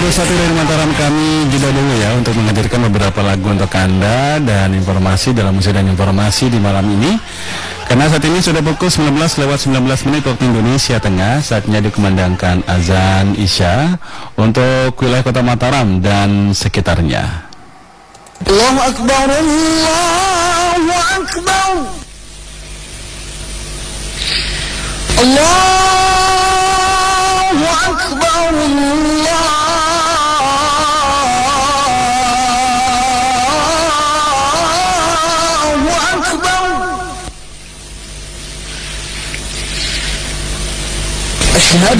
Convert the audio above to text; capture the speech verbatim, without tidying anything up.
satu dari Mataram kami jeda dulu ya untuk menghadirkan beberapa lagu untuk Anda dan informasi dalam musik dan informasi di malam ini. Karena saat ini sudah pukul sembilan belas lewat sembilan belas menit waktu Indonesia Tengah, saatnya dikumandangkan azan Isya untuk wilayah Kota Mataram dan sekitarnya. Allahu Akbar, Allahu Akbar, Allahu Akbar, Allahu Akbar. Ashhadu